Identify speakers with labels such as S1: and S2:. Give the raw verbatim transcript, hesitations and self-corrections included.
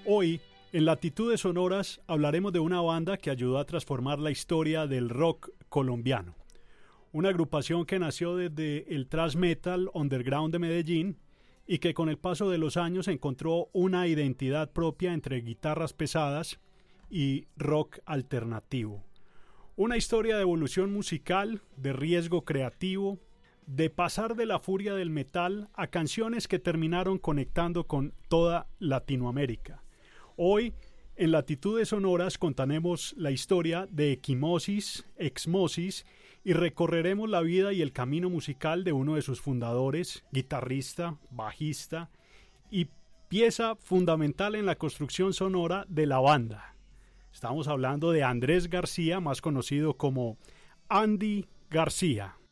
S1: Hoy, en Latitudes Sonoras, hablaremos de una banda que ayudó a transformar la historia del rock colombiano. Una agrupación que nació desde el thrash metal underground de Medellín y que con el paso de los años encontró una identidad propia entre guitarras pesadas y rock alternativo. Una historia de evolución musical, de riesgo creativo, de pasar de la furia del metal a canciones que terminaron conectando con toda Latinoamérica. Hoy, en Latitudes Sonoras, contaremos la historia de Equimosis, Exmosis, y recorreremos la vida y el camino musical de uno de sus fundadores, guitarrista, bajista y pieza fundamental en la construcción sonora de la banda. Estamos hablando de Andrés García, más conocido como Andy García.